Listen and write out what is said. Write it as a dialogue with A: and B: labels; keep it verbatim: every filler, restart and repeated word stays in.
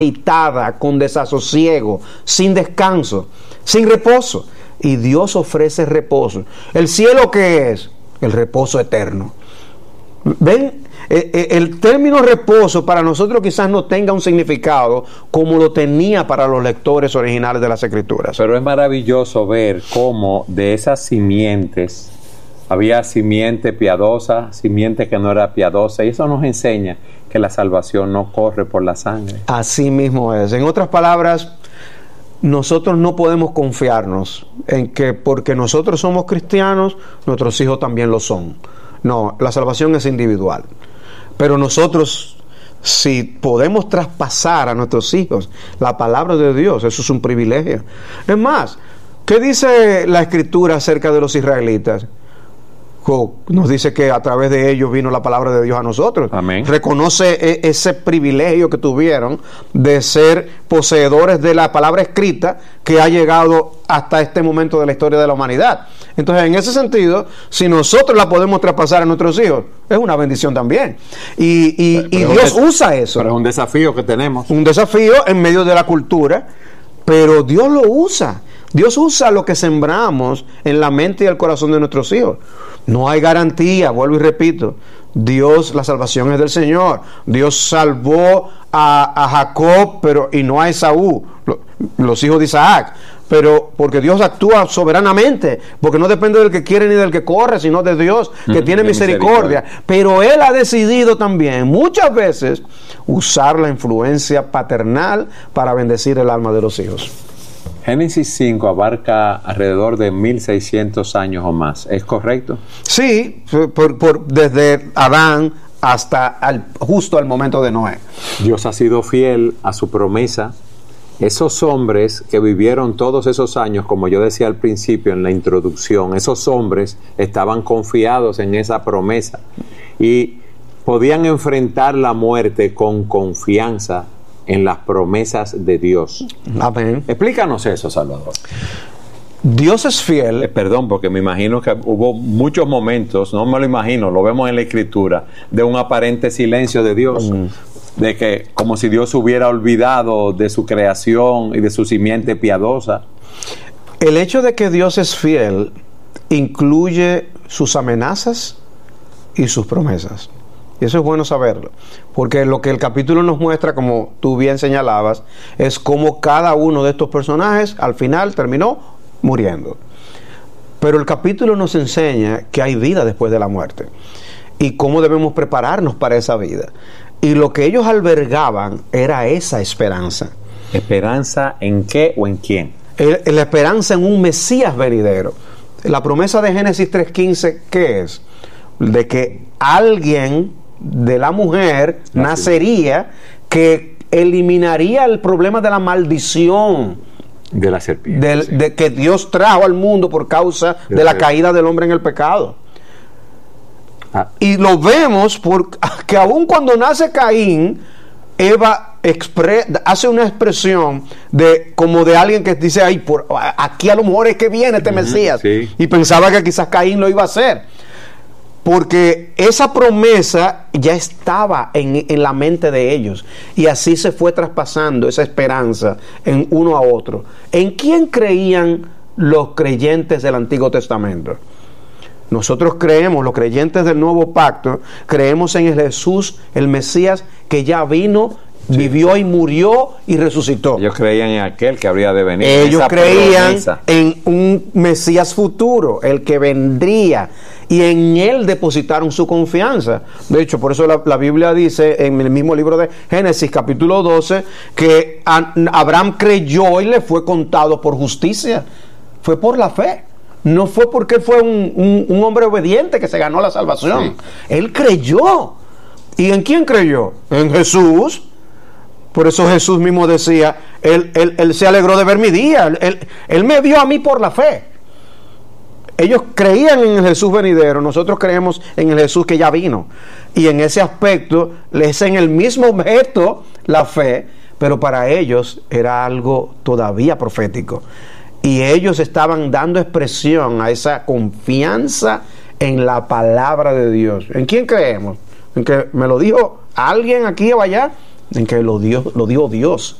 A: agitada, con desasosiego, sin descanso, sin reposo. Y Dios ofrece reposo. ¿El cielo qué es? El reposo eterno. ¿Ven? El término reposo para nosotros quizás no tenga un significado como lo tenía para los lectores originales de las Escrituras.
B: Pero es maravilloso ver cómo de esas simientes había simiente piadosa, simiente que no era piadosa, y eso nos enseña que la salvación no corre por la sangre.
A: Así mismo es. En otras palabras, nosotros no podemos confiarnos en que porque nosotros somos cristianos, nuestros hijos también lo son. No, la salvación es individual. Pero nosotros, si podemos traspasar a nuestros hijos la palabra de Dios, eso es un privilegio. Es más, ¿qué dice la Escritura acerca de los israelitas? Nos dice que a través de ellos vino la palabra de Dios a nosotros.
B: Amén.
A: Reconoce ese privilegio que tuvieron de ser poseedores de la palabra escrita que ha llegado hasta este momento de la historia de la humanidad. Entonces, en ese sentido, si nosotros la podemos traspasar a nuestros hijos, es una bendición también. Y, y, y Dios usa eso.
B: Pero es un desafío que tenemos.
A: Un desafío en medio de la cultura, pero Dios lo usa. Dios usa lo que sembramos en la mente y el corazón de nuestros hijos. No hay garantía, vuelvo y repito. Dios, la salvación es del Señor. Dios salvó a, a Jacob, pero y no a Esaú, lo, los hijos de Isaac. Pero porque Dios actúa soberanamente, porque no depende del que quiere ni del que corre, sino de Dios, que mm, tiene misericordia. misericordia. Pero Él ha decidido también, muchas veces, usar la influencia paternal para bendecir el alma de los hijos.
B: Génesis cinco abarca alrededor de mil seiscientos años o más, ¿es correcto?
A: Sí, por, por, desde Adán hasta al, justo al momento de Noé.
B: Dios ha sido fiel a su promesa. Esos hombres que vivieron todos esos años, como yo decía al principio en la introducción, esos hombres estaban confiados en esa promesa y podían enfrentar la muerte con confianza en las promesas de Dios.
A: Amén.
B: Explícanos eso, Salvador.
A: Dios es fiel.
B: Eh, perdón, porque me imagino que hubo muchos momentos, no me lo imagino, lo vemos en la Escritura, de un aparente silencio de Dios. Mm. De que como si Dios hubiera olvidado de su creación y de su simiente piadosa.
A: El hecho de que Dios es fiel incluye sus amenazas y sus promesas. Y eso es bueno saberlo, porque lo que el capítulo nos muestra, como tú bien señalabas, es cómo cada uno de estos personajes al final terminó muriendo. Pero el capítulo nos enseña que hay vida después de la muerte y cómo debemos prepararnos para esa vida. Y lo que ellos albergaban era esa esperanza.
B: ¿Esperanza en qué o en quién?
A: El, la esperanza en un Mesías venidero. La promesa de Génesis tres quince, ¿qué es? De que alguien de la mujer Así. nacería que eliminaría el problema de la maldición
B: de la serpiente,
A: del,
B: sí.
A: de que Dios trajo al mundo por causa de, de la caída del hombre en el pecado. Ah. Y lo vemos porque aun cuando nace Caín, Eva expre, hace una expresión de como de alguien que dice, ay, por, aquí a lo mejor es que viene este uh-huh, Mesías,
B: sí.
A: Y pensaba que quizás Caín lo iba a hacer, porque esa promesa ya estaba en, en la mente de ellos, y así se fue traspasando esa esperanza en uno a otro. ¿En quién creían los creyentes del Antiguo Testamento? Nosotros creemos, los creyentes del Nuevo Pacto, creemos en el Jesús, el Mesías, que ya vino, sí. vivió y murió y resucitó.
B: Ellos creían en aquel que habría de venir.
A: Ellos creían promesa. en un Mesías futuro, el que vendría, y en él depositaron su confianza. De hecho, por eso la, la Biblia dice en el mismo libro de Génesis, capítulo doce, que a, Abraham creyó y le fue contado por justicia. Fue por la fe. No fue porque fue un, un, un hombre obediente que se ganó la salvación. Sí. Él creyó. ¿Y en quién creyó? En Jesús. Por eso Jesús mismo decía, Él, él, él se alegró de ver mi día. Él, él me vio a mí por la fe. Ellos creían en el Jesús venidero. Nosotros creemos en el Jesús que ya vino. Y en ese aspecto, es en el mismo objeto la fe, pero para ellos era algo todavía profético. Y ellos estaban dando expresión a esa confianza en la palabra de Dios. ¿En quién creemos? ¿En que me lo dijo alguien aquí o allá? en que lo dio, lo dio Dios.